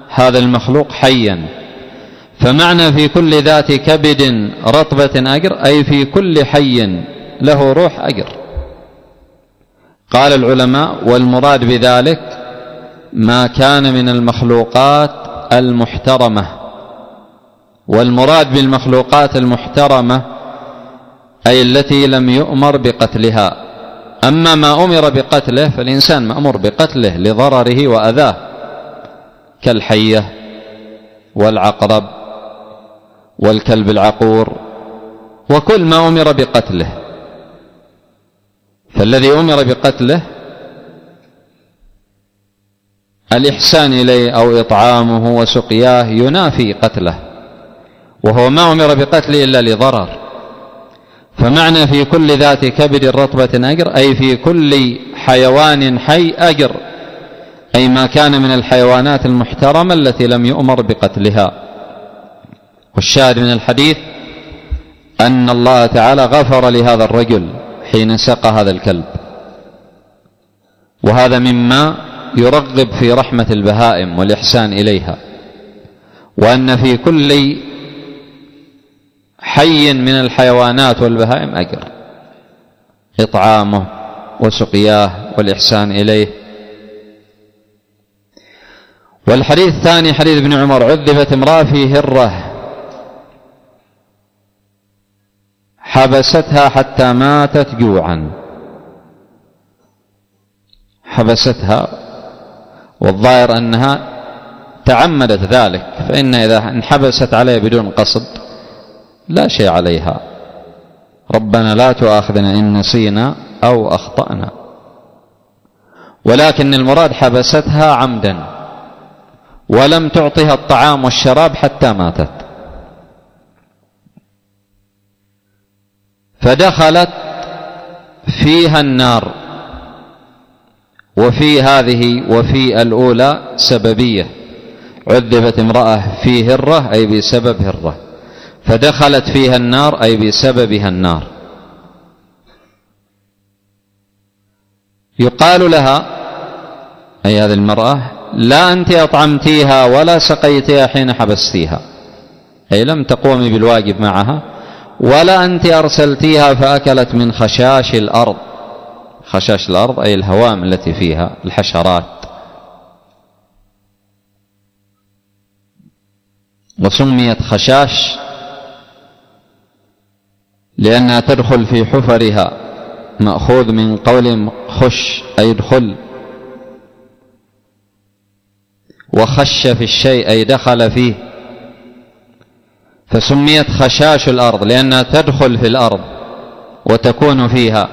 هذا المخلوق حيا. فمعنى في كل ذات كبد رطبة أجر أي في كل حي له روح أجر. قال العلماء والمراد بذلك ما كان من المخلوقات المحترمة، والمراد بالمخلوقات المحترمة أي التي لم يؤمر بقتلها. أما ما أمر بقتله فالإنسان مأمور بقتله لضرره وأذاه كالحية والعقرب والكلب العقور وكل ما أمر بقتله. فالذي أمر بقتله الإحسان إليه أو إطعامه وسقياه ينافي قتله، وهو ما أمر بقتله إلا لضرر. فمعنى في كل ذات كبد رطبة أجر أي في كل حيوان حي أجر، أي ما كان من الحيوانات المحترمة التي لم يؤمر بقتلها. والشاهد من الحديث أن الله تعالى غفر لهذا الرجل حين سقى هذا الكلب، وهذا مما يرغب في رحمة البهائم والإحسان إليها، وأن في كل حي من الحيوانات والبهائم أجر، إطعامه وسقياه والإحسان إليه. والحديث الثاني حديث ابن عمر: عذبت امرأة في هرة حبستها حتى ماتت جوعا. حبستها، والظاهر أنها تعمدت ذلك، فإن إذا انحبست عليه بدون قصد لا شيء عليها. ربنا لا تؤاخذنا إن نسينا أو أخطأنا، ولكن المراد حبستها عمدا ولم تعطها الطعام والشراب حتى ماتت. فدخلت فيها النار. وفي هذه وفي الأولى سببية: عذبت امرأة في هرة أي بسبب هرة، فدخلت فيها النار أي بسببها النار. يقال لها أي هذه المرأة: لا أنت أطعمتيها ولا سقيتها حين حبستيها، أي لم تقومي بالواجب معها، ولا أنت أرسلتيها فأكلت من خشاش الأرض. خشاش الأرض أي الهوام التي فيها الحشرات. وسميت خشاش لأنها تدخل في حفرها، مأخوذ من قول خش أي ادخل، وخش في الشيء أي دخل فيه، فسميت خشاش الأرض لأنها تدخل في الأرض وتكون فيها.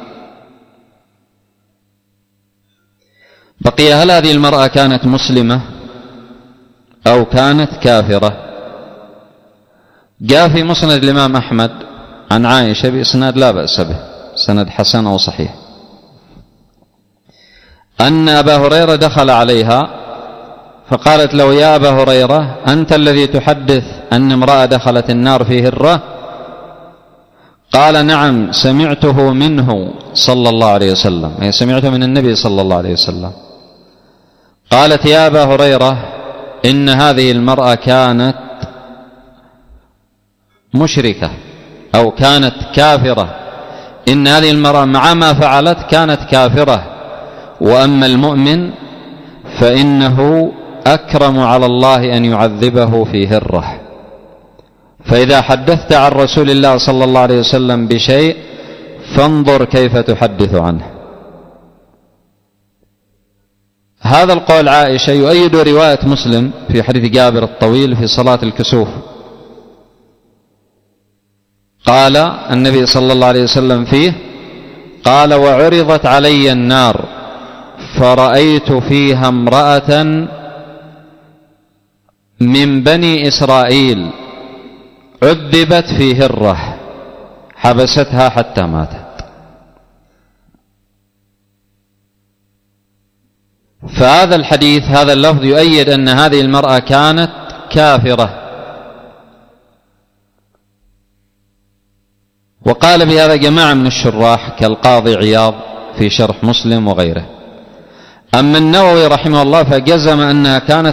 بقي: هل هذه المرأة كانت مسلمة أو كانت كافرة؟ جاء في مسند الإمام أحمد عن عائشة بإسناد لا بأس به، سند حسن أو صحيح، أن أبا هريرة دخل عليها فقالت له: يا أبا هريرة، أنت الذي تحدث أن امرأة دخلت النار في هرة؟ قال: نعم، سمعته منه صلى الله عليه وسلم، أي سمعته من النبي صلى الله عليه وسلم. قالت: يا أبا هريرة، إن هذه المرأة كانت مشركة أو كانت كافرة، إن هذه المرأة مع ما فعلت كانت كافرة، وأما المؤمن فإنه أكرم على الله أن يعذبه في هرة. فإذا حدثت عن رسول الله صلى الله عليه وسلم بشيء فانظر كيف تحدث عنه. هذا القول عائشة يؤيد رواية مسلم في حديث جابر الطويل في صلاة الكسوف. قال النبي صلى الله عليه وسلم فيه: قال: وعرضت علي النار فرأيت فيها امرأة من بني إسرائيل عذبت في هرة حبستها حتى ماتت. فهذا الحديث هذا اللفظ يؤيد أن هذه المرأة كانت كافرة. وقال بهذا جماعة من الشراح كالقاضي عياض في شرح مسلم وغيره. أما النووي رحمه الله فجزم أنها كانت